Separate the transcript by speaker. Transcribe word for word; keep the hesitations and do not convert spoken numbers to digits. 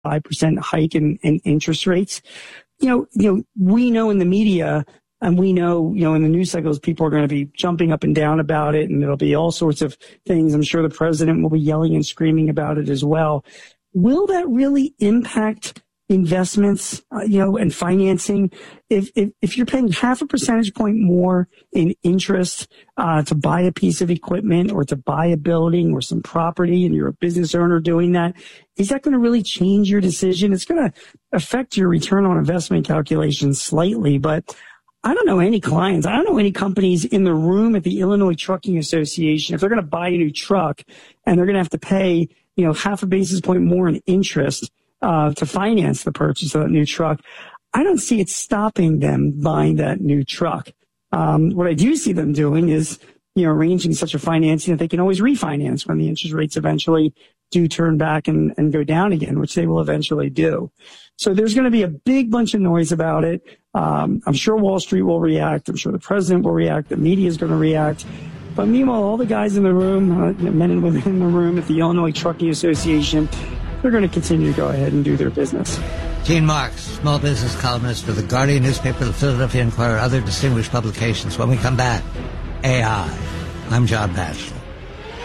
Speaker 1: five percent hike in, in interest rates. You know, you know, we know in the media and we know, you know, in the news cycles, people are going to be jumping up and down about it, and there'll be all sorts of things. I'm sure the president will be yelling and screaming about it as well. Will that really impact investments, uh, you know, and financing? If, if, if you're paying half a percentage point more in interest, uh, to buy a piece of equipment or to buy a building or some property, and you're a business owner doing that, is that going to really change your decision? It's going to affect your return on investment calculations slightly, but I don't know any clients. I don't know any companies in the room at the Illinois Trucking Association. If they're going to buy a new truck and they're going to have to pay, you know, half a basis point more in interest, uh, to finance the purchase of that new truck, I don't see it stopping them buying that new truck. Um, what I do see them doing is, you know, arranging such a financing that they can always refinance when the interest rates eventually do turn back and, and go down again, which they will eventually do. So there's going to be a big bunch of noise about it. Um, I'm sure Wall Street will react. I'm sure the president will react. The media is going to react. But meanwhile, all the guys in the room, uh, men and women in the room at the Illinois Trucking Association, they're going to continue to go ahead and do their business.
Speaker 2: Gene Marks, small business columnist for the Guardian newspaper, the Philadelphia Inquirer, other distinguished publications. When we come back, A I. I'm John Batchelor.